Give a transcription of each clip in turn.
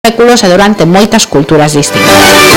séculos e durante moitas culturas distintas.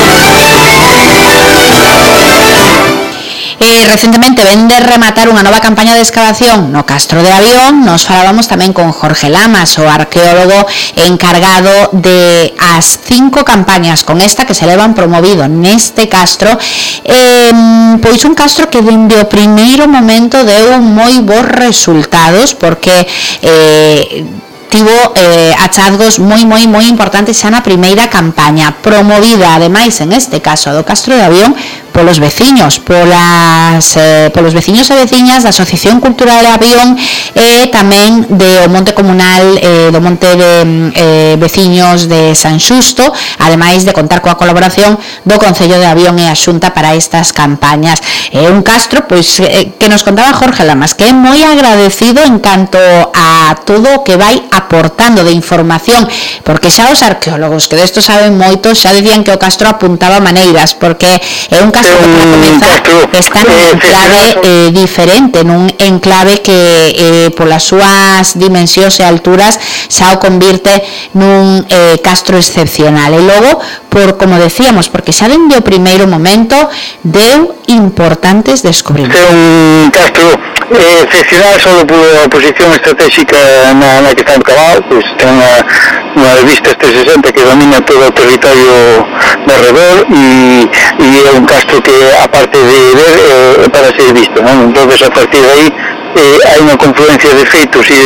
Recentemente ven de rematar unha nova campaña de excavación no Castro de Avión. Nos falábamos tamén con Jorge Lamas, o arqueólogo encargado de as 5 campañas con esta que se levan promovido neste castro, pois un castro que dende o primeiro momento deu moi bons resultados, porque tivo achazgos moi importantes xa na primeira campaña, promovida ademais en este caso do Castro de Avión polos veciños, polos veciños e veciñas da Asociación Cultural de Avión e tamén do Monte Comunal, do Monte de Veciños de San Xusto, ademais de contar coa colaboración do Concello de Avión e a Xunta para estas campañas. É un castro pois que nos contaba Jorge Lamas, que é moi agradecido en canto a todo o que vai aportando de información, porque xa os arqueólogos que desto saben moito xa decían que o castro apuntaba maneiras, porque é un castro que para comenzar está nun enclave diferente, nun enclave que polas súas dimensións e alturas xa o convirte nun castro excepcional, e logo, por como decíamos, porque xa dende o primeiro momento deu importantes descubrimentos. É un castro excepcional só pola posición estratégica na que está enclavado, pois ten unha vista 360 que domina todo o territorio de alrededor, e é un castro que, aparte de ver, para ser visto, non? Entonces, a partir de aí hai unha confluencia de feitos e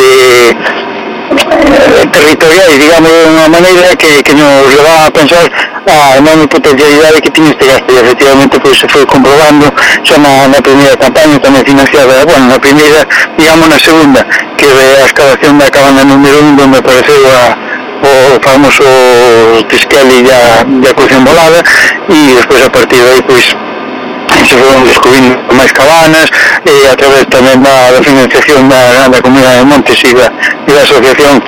de territoriais, digamos, de unha maneira que nos leva a pensar a enorme potencialidade que tiene este gasto, e efectivamente pois se foi comprobando xa na primeira campaña, tamén financiada, bueno, na primeira, digamos, na segunda, que é a excavación da cabana número 1, donde apareceu o famoso Tisqueli e a cocción volada, e despois a partir de aí pois se foron descubrindo máis cabanas, a través tamén da financiación da Comunidade de Montes e da asociación,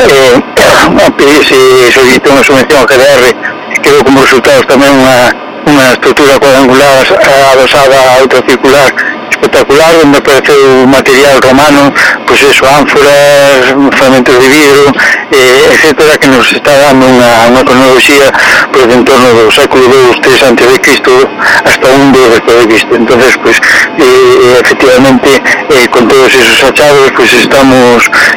se solicitou unha subvención ao GDR, que deu como resultados tamén unha estrutura cuadrangular adosada a outra circular espectacular, onde apareceu material romano, pois eso, ánforas, fragmentos de vidro, etcétera, que nos está dando unha cronoloxía pois en torno do século II, 3 antes de Cristo hasta 1 despois de Cristo. Entonces, pois efectivamente, con todos esos achados, pois estamos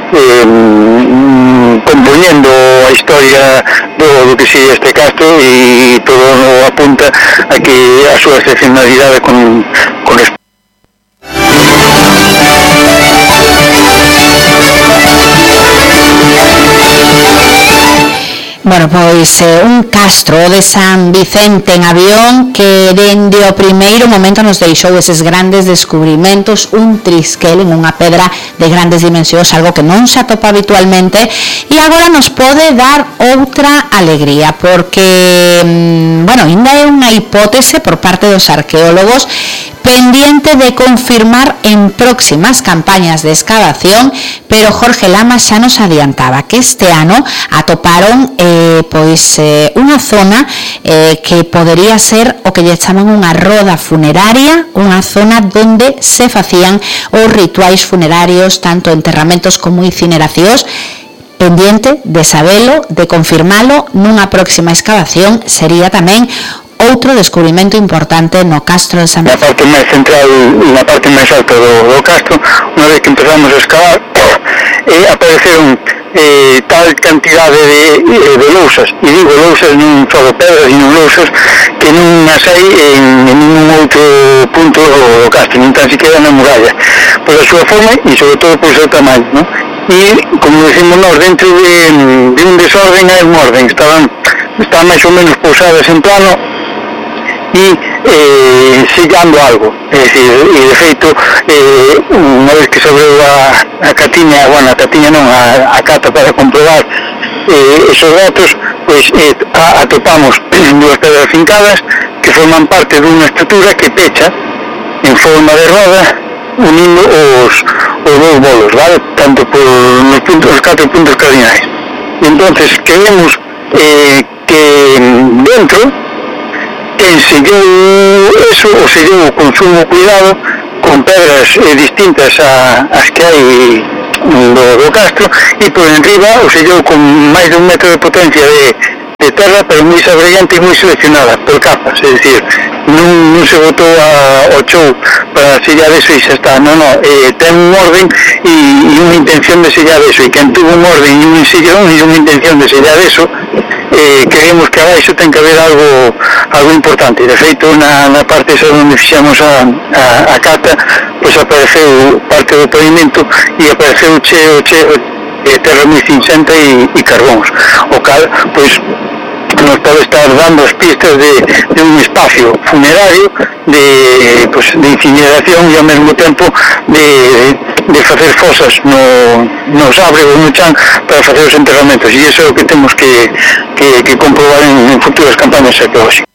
compoñendo a historia do que sigue este castro, e todo apunta a que a súa excepcionalidade con respecto. Bueno, pois un castro de San Vicente en Avión que dende o primeiro momento nos deixou eses grandes descubrimentos, un trisquel en unha pedra de grandes dimensións, algo que non se atopa habitualmente, e agora nos pode dar outra alegría, porque, bueno, ainda é unha hipótese por parte dos arqueólogos pendiente de confirmar en próximas campañas de excavación, pero Jorge Lamas xa nos adiantaba que este ano atoparon unha zona que podería ser o que lle chaman unha roda funeraria, unha zona donde se facían os rituais funerarios, tanto enterramentos como incineracións. Pendiente de sabelo, de confirmalo nunha próxima excavación, sería tamén outro descubrimento importante no Castro de San Vicente. Na parte máis central, na parte máis alta do castro, unha vez que empezamos a excavar, apareceron tal cantidade de lousas, e digo lousas non só de pedras, sino lousas que non as hai en ningún outro punto do castro, non tan siquiera na muralla, pola súa forma e sobre todo por seu tamaño, non? E, como decimos nós, dentro de un desorden hai un orden, estaban máis ou menos pousadas en plano e sellando algo, é dicir, e de feito unha vez que se abriu a catiña, bueno, a catiña non, a cata para comprobar esos datos, pois atopamos dúas pedras fincadas que forman parte dunha estrutura que pecha en forma de roda, unindo os dous bolos, vale? Tanto por os 4 puntos cardinais. E entonces creemos que dentro quen sellou eso, o sellou con sumo cuidado, con pedras distintas ás que hai do castro, e por enriba o sellou con máis de 1 metro de potencia de terra, pero moi sabrillante e moi seleccionada por capas, é dicir, non se botou ao chou para sellar eso e xa está, non, ten un orden e unha intención de sellar eso, e quen tuvo un orden e un ensillón e unha intención de sellar eso, creemos que abaixo ten que haber algo importante. De feito, na parte esa onde fixamos a cata, pois apareceu parte do pavimento e apareceu cheo terra moi cinsenta e carbóns, o cal, pois, nos pode estar dando as pistas de un espacio funerario de incineración e ao mesmo tempo de facer fosas nos ábregos no chan para facer os enterramentos, e iso é o que temos que comprobar en futuras campañas arqueolóxicas.